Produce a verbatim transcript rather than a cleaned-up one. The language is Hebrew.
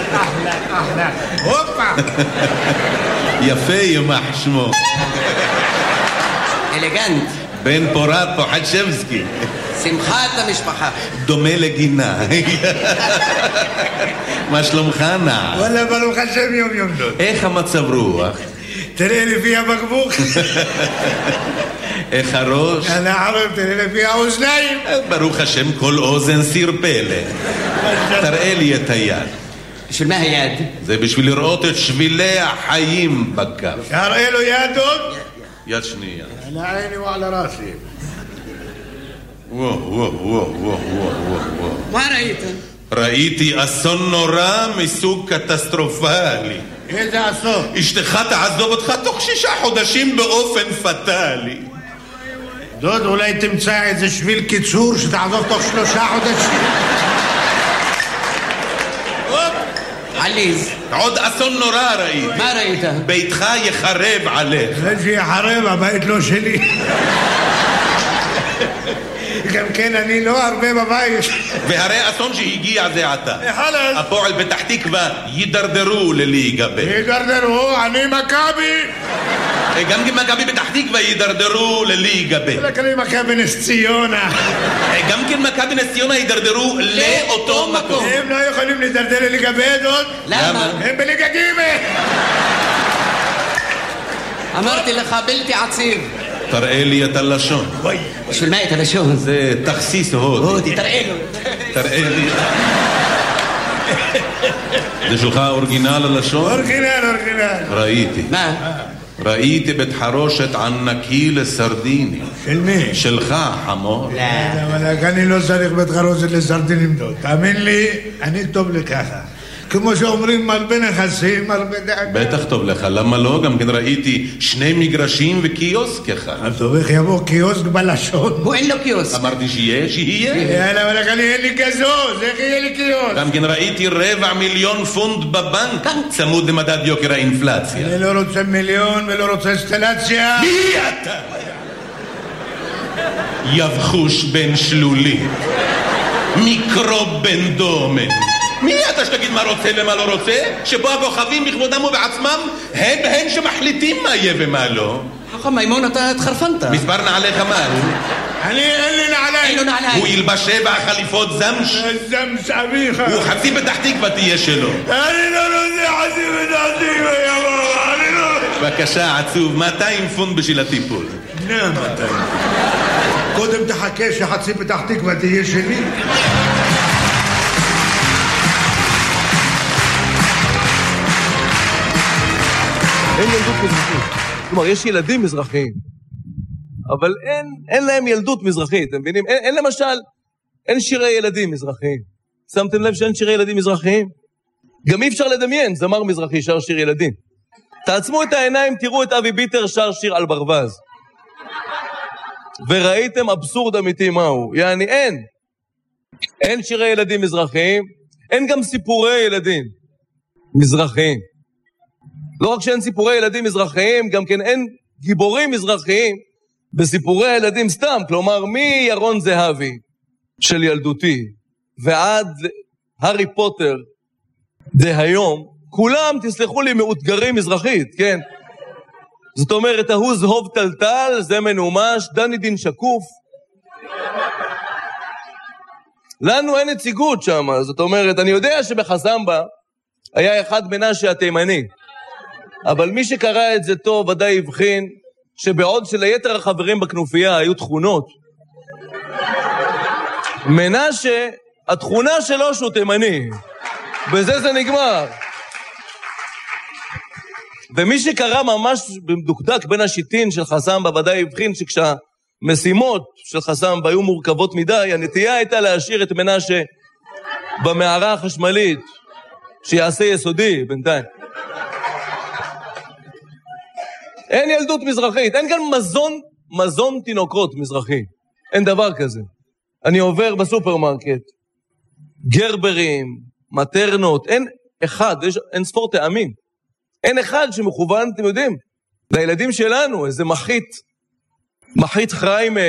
אהלן, אהלן. הופה. יפה ימח שמו. אלגנט. בן פורת פוחדשבסקי. שמחת המשפחה. דומה לגינה. מה שלומך נע? וואלה, ברוך השם יום יום דוד. איך המצב רוח? תראה לפי הבקבוק. איך הראש? אני ערב, תראה לפי האוזניים. ברוך השם כל אוזן סיר פלא. תראה לי את היד. בשביל מה היד? זה בשביל לראות את שבילי החיים בכף. תראה לו יד דוד. יד שנייה. על עיני ועל ראסי. וואו, וואו, וואו, וואו, וואו, וואו. מה ראית? ראיתי אסון נורא מסוג קטסטרופלי. איזה אסון? אשתך תעזוב אותך תוך שישה חודשים באופן פטלי. דוד, אולי תמצא איזה שביל קיצור שתעזוב תוך שלושה חודשים. עליז. עוד אסון נורא ראיתי. מה ראית? ביתך יחרב עליך. זה שיחרב, הבית לא שלי. גם כן, אני לא הרבה בבית. והרי אסון שהגיע זה עתה. חלאס. הפועל פתח תקווה יידרדרו לליגה ב'. יידרדרו, אני מכבי. גם כן מכבי פתח תקווה יידרדרו לליגה ב'. רק אני מכבי נס ציונה. גם כן מכבי נס ציונה יידרדרו לאותו מקום. הם לא יכולים להידרדר לליגה ב' עוד? למה? הם בליגה ג'. אמרתי לך בלתי עציב. תראה לי את הלשון. בשביל מה את הלשון? זה תכסיס הודי. הודי, תראה לו. תראה לי. זה שלך אורגינל הלשון? אורגינל, אורגינל. ראיתי. מה? ראיתי בית חרושת ענקי לסרדינים. של מי? שלך, חמור. לא. אבל אני לא צריך בית חרושת לסרדינים דוד. תאמין לי, אני טוב לי ככה. כמו שאומרים מרבה נכסים, מרבה דאגה. בטח טוב לך, למה לא? גם כן ראיתי שני מגרשים וקיוסק אחד. אז טוב, איך יבוא קיוסק בלשון? הוא אין לו קיוסק. אמרתי שיהיה, שיהיה. יאללה, אבל אני אין לי כזוז, איך יהיה לי קיוסק? גם כן ראיתי רבע מיליון פונד בבנק, צמוד למדד יוקר האינפלציה. אני לא רוצה מיליון ולא רוצה אינסטלציה. מי אתה? יבחוש בן שלולי, מיקרוב בן דומן. מי אתה שתגיד מה רוצה ומה לא רוצה? שבו הכוכבים בכבודם ובעצמם הם הם שמחליטים מה יהיה ומה לא. חכם מימון, אתה התחרפנת. מספר נעליך מה הוא? אני אין לי נעליים. אין לו נעליים. הוא ילבש שבע חליפות זמש. זמש אביך. הוא חצי פתח תקווה תהיה שלו. אני לא רוצה חצי פתח תקווה, יבוא. אני לא... בבקשה, עצוב, מאתיים פונד בשביל הטיפול. נה, מאתיים. קודם תחכה שחצי פתח תקווה תהיה שלי. אין ילדות מזרחית. כלומר, יש ילדים מזרחיים, אבל אין, אין להם ילדות מזרחית, אתם מבינים? אין, אין למשל, אין שירי ילדים מזרחיים. שמתם לב שאין שירי ילדים מזרחיים? גם אי אפשר לדמיין, זמר מזרחי שר שיר ילדים. תעצמו את העיניים, תראו את אבי ביטר שר שיר על ברווז. וראיתם אבסורד אמיתי מהו. יעני, אין. אין שירי ילדים מזרחיים, אין גם סיפורי ילדים מזרחיים. לא רק שאין סיפורי ילדים מזרחיים, גם כן אין גיבורים מזרחיים בסיפורי ילדים סתם. כלומר, מירון זהבי של ילדותי ועד הארי פוטר דהיום, כולם, תסלחו לי, מאותגרים מזרחית, כן? זאת אומרת, ההוא זהוב טלטל, זה מנומש, דני דין שקוף. לנו אין נציגות שם, זאת אומרת, אני יודע שבחזמבה היה אחד מנשה התימני, אבל מי שקרא את זה טוב ודאי הבחין שבעוד שליתר החברים בכנופיה היו תכונות, מנשה, התכונה שלו שהוא תימני, בזה זה נגמר. ומי שקרא ממש במדוקדק בין השיטין של חסמבה ודאי הבחין שכשהמשימות של חסמבה היו מורכבות מדי, הנטייה הייתה להשאיר את מנשה במערה החשמלית שיעשה יסודי בינתיים. אין ילדות מזרחית, אין גם מזון, מזון תינוקות מזרחי. אין דבר כזה. אני עובר בסופרמרקט, גרברים, מטרנות, אין אחד, יש, אין ספור טעמים. אין אחד שמכוון, אתם יודעים, לילדים שלנו, איזה מחית, מחית חיים